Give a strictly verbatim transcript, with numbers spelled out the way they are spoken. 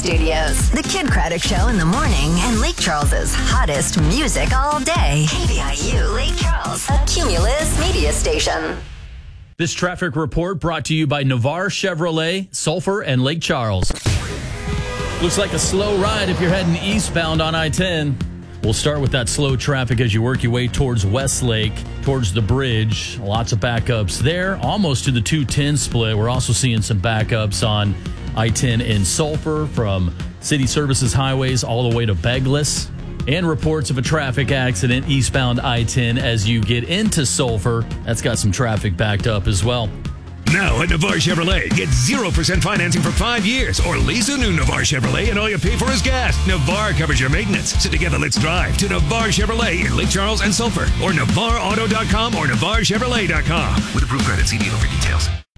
Studios. The Kid Craddock Show in the morning and Lake Charles's hottest music all day. K V I U Lake Charles, a Cumulus media station. This traffic report brought to you by Navarre Chevrolet, Sulphur, and Lake Charles. Looks like a slow ride if you're heading eastbound on I ten. We'll start with that slow traffic as you work your way towards Westlake, towards the bridge. Lots of backups there, almost to the two ten split. We're also seeing some backups on I ten in Sulphur from City Services Highways all the way to Beglis. And reports of a traffic accident eastbound I ten as you get into Sulphur. That's got some traffic backed up as well. Now at Navarre Chevrolet, get zero percent financing for five years or lease a new Navarre Chevrolet and all you pay for is gas. Navarre covers your maintenance. So together, let's drive to Navarre Chevrolet in Lake Charles and Sulphur or Navarre Auto dot com or Navarre Chevrolet dot com. With approved credit, see dealer for details.